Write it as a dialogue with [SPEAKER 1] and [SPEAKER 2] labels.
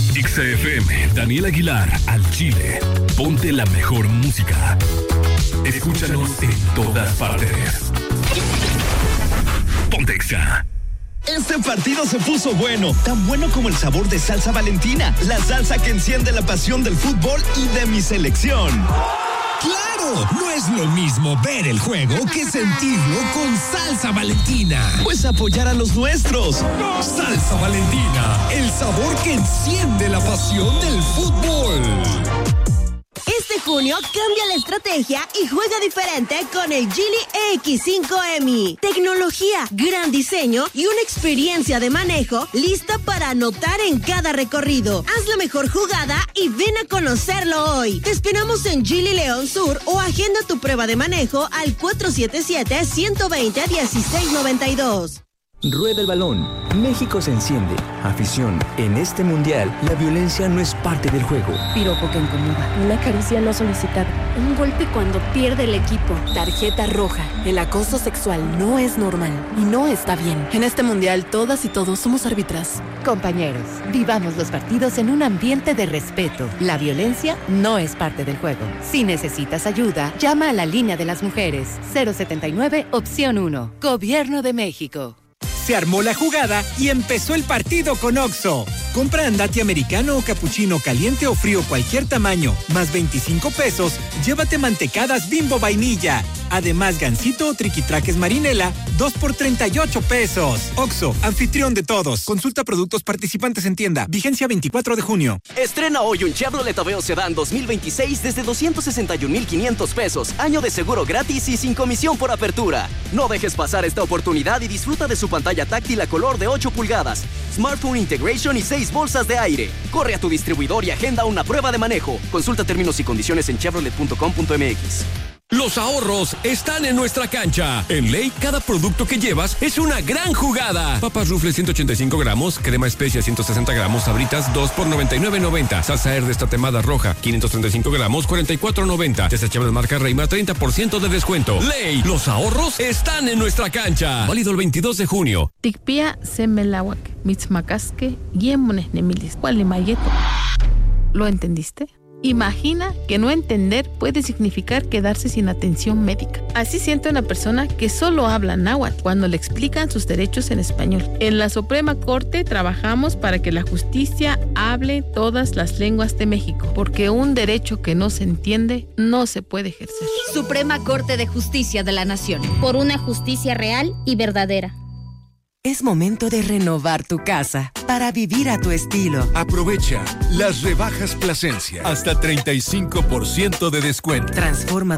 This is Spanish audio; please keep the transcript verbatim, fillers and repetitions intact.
[SPEAKER 1] X F M, Daniel Aguilar, al Chile. Ponte la mejor música. Escúchanos en todas partes. Ponte Exa.
[SPEAKER 2] Este partido se puso bueno, tan bueno como el sabor de salsa Valentina, la salsa que enciende la pasión del fútbol y de mi selección.
[SPEAKER 3] ¡Claro! No es lo mismo ver el juego que sentirlo con salsa Valentina.
[SPEAKER 2] Pues apoyar a los nuestros.
[SPEAKER 3] Salsa Valentina, el sabor que enciende la pasión del fútbol.
[SPEAKER 4] Este junio cambia la estrategia y juega diferente con el Geely E X cinco M I. Tecnología, gran diseño y una experiencia de manejo lista para anotar en cada recorrido. Haz la mejor jugada y ven a conocerlo hoy. Te esperamos en Geely León Sur o agenda tu prueba de manejo al cuatro siete siete, uno dos cero, uno seis nueve dos.
[SPEAKER 5] Rueda el balón. México se enciende. Afición. En este mundial, la violencia no es parte del juego.
[SPEAKER 6] Piropo que incomoda. Una caricia no solicitada. Un golpe cuando pierde el equipo. Tarjeta roja. El acoso sexual no es normal y no está bien. En este mundial, todas y todos somos árbitras.
[SPEAKER 7] Compañeros, vivamos los partidos en un ambiente de respeto. La violencia no es parte del juego. Si necesitas ayuda, llama a la línea de las mujeres. cero setenta y nueve, opción uno. Gobierno de México.
[SPEAKER 8] Se armó la jugada y empezó el partido con Oxxo. Compra andati americano o capuchino caliente o frío cualquier tamaño, más veinticinco pesos, llévate mantecadas Bimbo vainilla. Además, gansito o triquitraques marinela, dos por treinta y ocho pesos. Oxxo, anfitrión de todos. Consulta productos participantes en tienda. Vigencia veinticuatro de junio.
[SPEAKER 9] Estrena hoy un Chevrolet Aveo Sedán dos mil veintiséis desde doscientos sesenta y un mil quinientos pesos. Año de seguro gratis y sin comisión por apertura. No dejes pasar esta oportunidad y disfruta de su pantalla táctil a color de ocho pulgadas, Smartphone Integration y seis bolsas de aire. Corre a tu distribuidor y agenda una prueba de manejo. Consulta términos y condiciones en chevrolet punto com punto m x.
[SPEAKER 1] Los ahorros están en nuestra cancha. En Ley, cada producto que llevas es una gran jugada. Papas Rufles ciento ochenta y cinco gramos, crema especia ciento sesenta gramos, Sabritas dos por noventa y nueve noventa. Salsa Herdez tatemada roja quinientos treinta y cinco gramos, cuarenta y cuatro noventa. Desechable marca Reima, treinta por ciento de descuento. Ley, los ahorros están en nuestra cancha. Válido el veintidós de junio.
[SPEAKER 10] Tikpia semelawak, mitzmacasque, yemones nemilis, cualimayeto. ¿Lo entendiste? Imagina que no entender puede significar quedarse sin atención médica. Así siente una persona que solo habla náhuatl cuando le explican sus derechos en español. En la Suprema Corte trabajamos para que la justicia hable todas las lenguas de México, porque un derecho que no se entiende no se puede ejercer.
[SPEAKER 11] Suprema Corte de Justicia de la Nación. Por una justicia real y verdadera.
[SPEAKER 7] Es momento de renovar tu casa para vivir a tu estilo.
[SPEAKER 12] Aprovecha las rebajas Plasencia. Hasta treinta y cinco por ciento de descuento.
[SPEAKER 7] Transforma